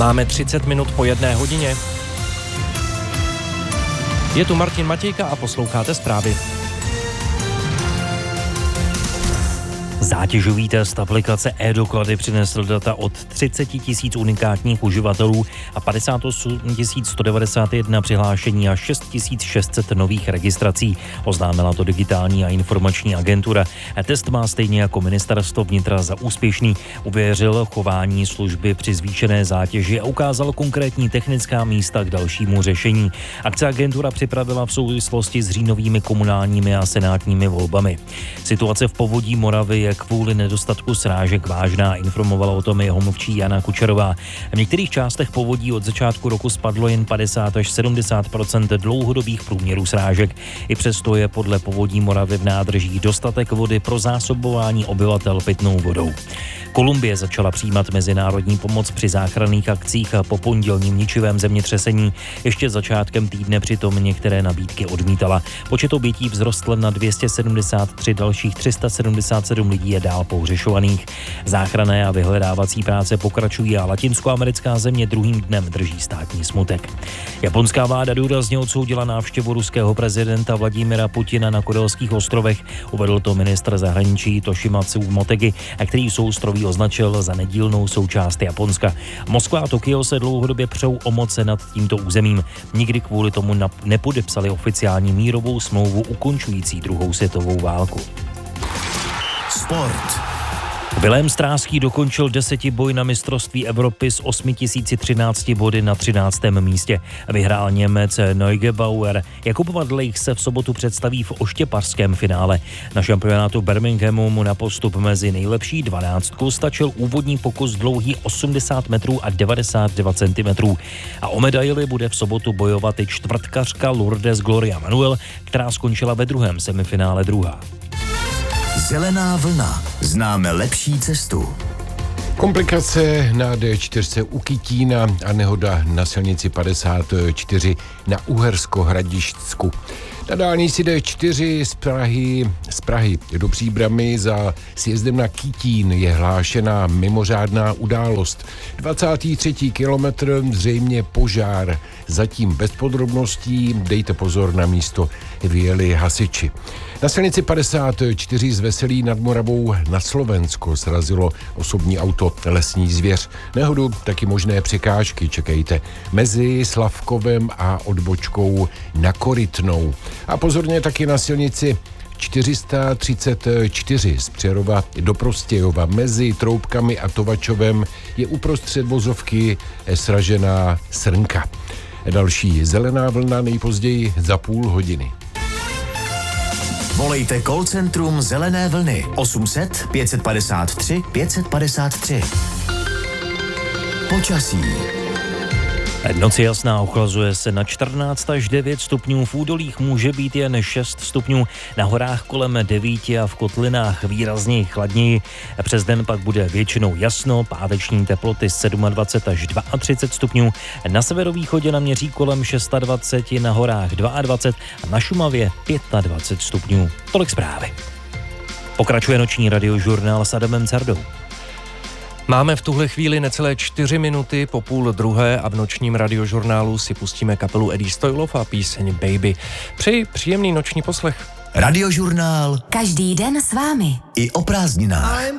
Máme 30 minut po 1 hodině. Je tu Martin Matějka a posloucháte zprávy. Zátěžový test aplikace e-doklady přinesl data od 30 000 unikátních uživatelů a 58 191 přihlášení a 6 600 nových registrací. Oznámila to Digitální a informační agentura. Test má stejně jako ministerstvo vnitra za úspěšný. Uvěřil chování služby při zvýšené zátěži a ukázal konkrétní technická místa k dalšímu řešení. Akce agentura připravila v souvislosti s říjnovými komunálními a senátními volbami. Situace v povodí Moravy je kvůli nedostatku srážek vážná, informovala o tom jeho mluvčí Jana Kučerová. V některých částech povodí od začátku roku spadlo jen 50 až 70% dlouhodobých průměrů srážek. I přesto je podle Povodí Moravy v nádržích dostatek vody pro zásobování obyvatel pitnou vodou. Kolumbie začala přijímat mezinárodní pomoc při záchranných akcích a po pondělním ničivém zemětřesení. Ještě začátkem týdne přitom některé nabídky odmítala. Počet obětí vzrostl na 273, dalších 377 lidí je dál pohřešovaných. Záchranné a vyhledávací práce pokračují a latinskoamerická země druhým dnem drží státní smutek. Japonská vláda důrazně odsoudila návštěvu ruského prezidenta Vladimira Putina na Kurilských ostrovech. Uvedl to ministr zahraničí Toshimitsu Motegi, který souostroví označil za nedílnou součást Japonska. Moskva a Tokio se dlouhodobě přou o moce nad tímto územím. Nikdy kvůli tomu nepodepsali oficiální mírovou smlouvu ukončující druhou světovou válku. Sport. Vilém Stráský dokončil 10boj na mistrovství Evropy s 8013 body na 13. místě. Vyhrál Němec Neugebauer. Jakub Vadlejch se v sobotu představí v oštěpařském finále. Na šampionátu Birminghamu mu na postup mezi nejlepší 12 stačil úvodní pokus dlouhý 80 metrů a 92 cm. A o medaili bude v sobotu bojovat i čtvrtkařka Lourdes Gloria Manuel, která skončila ve druhém semifinále druhá. Zelená vlna. Známe lepší cestu. Komplikace na D4 u Kytína a nehoda na silnici 54 na Uhersko-Hradišťsku. Na dálnici D4 z Prahy do Příbrami za sjezdem na Kytín je hlášená mimořádná událost. 23. kilometr, zřejmě požár. Zatím bez podrobností, dejte pozor, na místo vyjeli hasiči. Na silnici 54 z Veselí nad Moravou na Slovensko srazilo osobní auto Lesní zvěř. Nehodu taky možné překážky čekejte mezi Slavkovem a odbočkou na Korytnou. A pozorně taky na silnici 434 z Přerova do Prostějova mezi Troubkami a Tovačovem je uprostřed vozovky sražená srnka. Další zelená vlna nejpozději za půl hodiny. Volejte call centrum Zelené vlny 800 553 553. Počasí. Noc je jasná, ochlazuje se na 14 až 9 stupňů, v údolích může být jen 6 stupňů, na horách kolem 9 a v kotlinách výrazněji chladněji. Přes den pak bude většinou jasno, páteční teploty 27 až 32 stupňů, na severovýchodě naměří kolem 26, na horách 22 a na Šumavě 25 stupňů. Tolik zprávy. Pokračuje noční radiožurnál s Adamem Cardou. Máme v tuhle chvíli necelé 4 minuty po 12:30 a v nočním radiožurnálu si pustíme kapelu Eddie Stoilov a píseň Baby. Přeji příjemný noční poslech. Radiožurnál. Každý den s vámi. I o prázdninách.